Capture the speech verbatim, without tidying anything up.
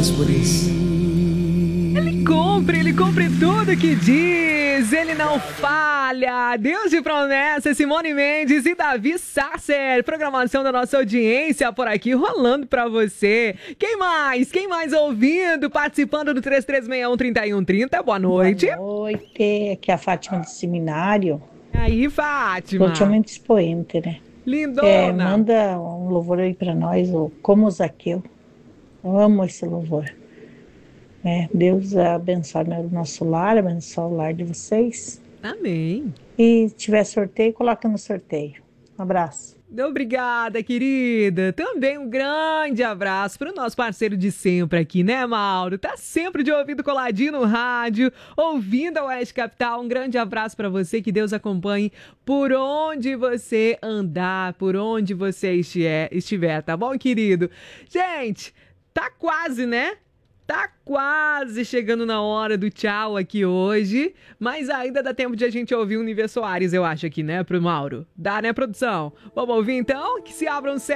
Deus por isso. Ele cumpre, ele cumpre tudo que diz, ele não falha. Deus de promessa, Simone Mendes e Davi Sasser. Programação da nossa audiência por aqui rolando pra você. Quem mais? Quem mais ouvindo? Participando do três três seis um, três um três zero. Boa noite. Boa noite. Aqui é a Fátima do Seminário. E aí, Fátima? Totalmente expoente, né? Lindona. É, manda um louvor aí pra nós, o Como Zaqueu. Eu amo esse louvor. É, Deus abençoe o nosso lar, abençoe o lar de vocês. Amém. E se tiver sorteio, coloca no sorteio. Um abraço. Obrigada, querida. Também um grande abraço para o nosso parceiro de sempre aqui, né, Mauro? Tá sempre de ouvido coladinho no rádio, ouvindo a Oeste Capital. Um grande abraço para você, que Deus acompanhe por onde você andar, por onde você estiver, estiver, tá bom, querido? Gente, tá quase, né? Tá quase chegando na hora do tchau aqui hoje, mas ainda dá tempo de a gente ouvir o Niver Soares, eu acho aqui, né, pro Mauro? Dá, né, produção? Vamos ouvir então? Que se abram